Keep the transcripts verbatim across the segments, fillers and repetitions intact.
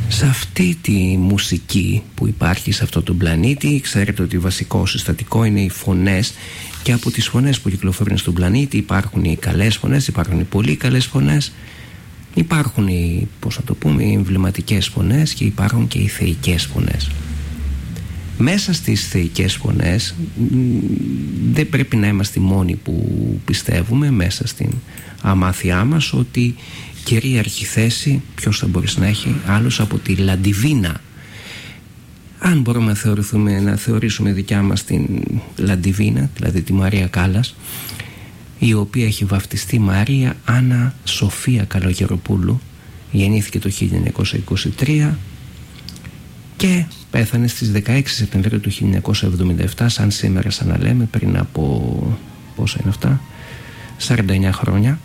Σε αυτή τη μουσική που υπάρχει σε αυτό τον πλανήτη, ξέρετε ότι βασικό συστατικό είναι οι φωνές, και από τις φωνές που κυκλοφορούν στον πλανήτη υπάρχουν οι καλές φωνές, υπάρχουν οι πολύ καλές φωνές, υπάρχουν οι, πώς να το πούμε, οι εμβληματικές φωνές, και υπάρχουν και οι θεϊκές φωνές. Μέσα στις θεϊκές φωνές δεν πρέπει να είμαστε μόνοι που πιστεύουμε μέσα στην αμάθειά μας ότι κυρίαρχη θέση ποιος θα μπορέσει να έχει άλλος από τη Λαντιβίνα. Αν μπορούμε να, θεωρηθούμε, να θεωρήσουμε δικιά μας την Λαντιβίνα, δηλαδή τη Μαρία Κάλλας, η οποία έχει βαφτιστεί Μαρία Άννα Σοφία Καλογεροπούλου, γεννήθηκε το χίλια εννιακόσια είκοσι τρία και πέθανε στις δεκαέξι Σεπτεμβρίου του χίλια εννιακόσια εβδομήντα επτά, σαν σήμερα, σαν να λέμε, πριν από πόσα είναι αυτά, σαράντα εννιά χρόνια.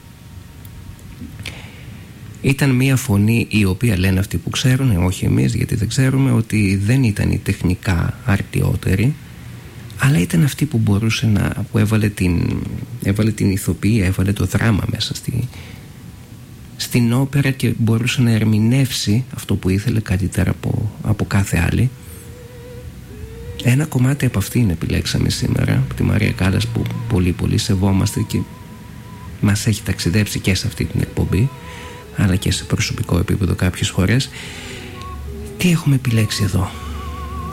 Ήταν μια φωνή η οποία, λένε αυτοί που ξέρουν, όχι εμείς γιατί δεν ξέρουμε, ότι δεν ήταν η τεχνικά αρτιότερη, αλλά ήταν αυτή που μπορούσε να, που έβαλε την, έβαλε την ηθοποιία, έβαλε το δράμα μέσα στη, στην όπερα, και μπορούσε να ερμηνεύσει αυτό που ήθελε καλύτερα από, από κάθε άλλη. Ένα κομμάτι από αυτήν επιλέξαμε σήμερα, από τη Μαρία Κάλλας, που πολύ πολύ σεβόμαστε και μας έχει ταξιδέψει και σε αυτή την εκπομπή, αλλά και σε προσωπικό επίπεδο κάποιες φορές. Τι έχουμε επιλέξει εδώ?